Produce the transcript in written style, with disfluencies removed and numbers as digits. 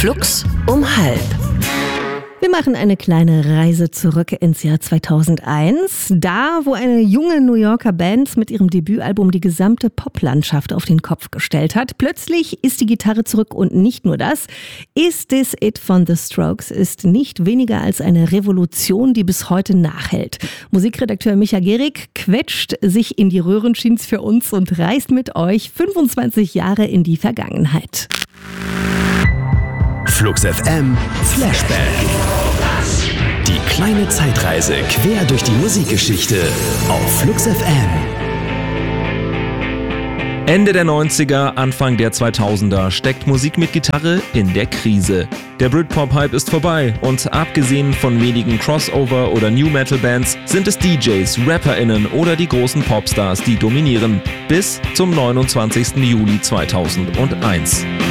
Flux um halb. Wir machen eine kleine Reise zurück ins Jahr 2001. Da, wo eine junge New Yorker Band mit ihrem Debütalbum die gesamte Poplandschaft auf den Kopf gestellt hat. Plötzlich ist die Gitarre zurück und nicht nur das. Is This It von The Strokes ist nicht weniger als eine Revolution, die bis heute nachhält. Musikredakteur Micha Gehrig quetscht sich in die Röhrenjeans für uns und reist mit euch 25 Jahre in die Vergangenheit. Flux FM Flashback. Die kleine Zeitreise quer durch die Musikgeschichte auf Flux FM. Ende der 90er, Anfang der 2000er steckt Musik mit Gitarre in der Krise. Der Britpop-Hype ist vorbei und abgesehen von wenigen Crossover- oder New-Metal-Bands sind es DJs, RapperInnen oder die großen Popstars, die dominieren. Bis zum 29. Juli 2001.